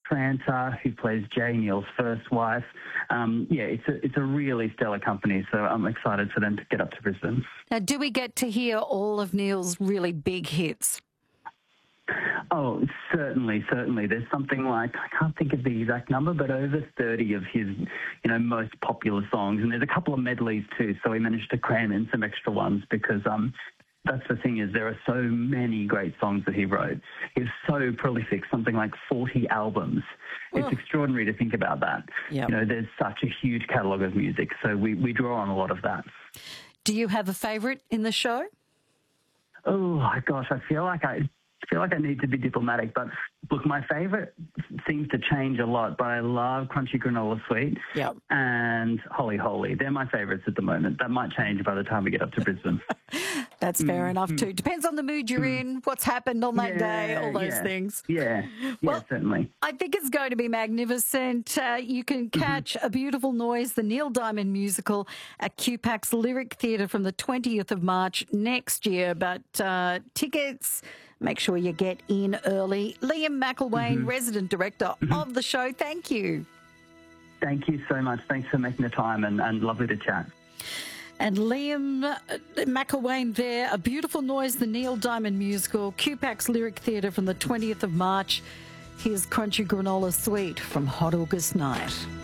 Tranter, who plays Jay, Neil's first wife. It's a really stellar company, so I'm excited for them to get up to Brisbane. Now, do we get to hear all of Neil's really big hits? Oh, certainly. There's something like, I can't think of the exact number, but over 30 of his, most popular songs. And there's a couple of medleys too, so we managed to cram in some extra ones because that's the thing is there are so many great songs that he wrote. He's so prolific, something like 40 albums. It's extraordinary to think about that. Yep. There's such a huge catalogue of music, so we draw on a lot of that. Do you have a favourite in the show? Oh, gosh, I feel like I need to be diplomatic, but look, my favourite seems to change a lot, but I love Crunchy Granola Sweet and Holy Holy. They're my favourites at the moment. That might change by the time we get up to Brisbane. That's fair enough too. Depends on the mood you're in, what's happened on that day, all those things. Yeah, certainly. I think it's going to be magnificent. You can catch A Beautiful Noise, the Neil Diamond musical, at QPAX Lyric Theatre from the 20th of March next year. But tickets, make sure you get in early. Liam McElwain, resident director of the show, thank you. Thank you so much. Thanks for making the time and lovely to chat. And Liam McElwain there, A Beautiful Noise, the Neil Diamond musical, QPAX Lyric Theatre from the 20th of March. Here's Crunchy Granola Sweet from Hot August Night.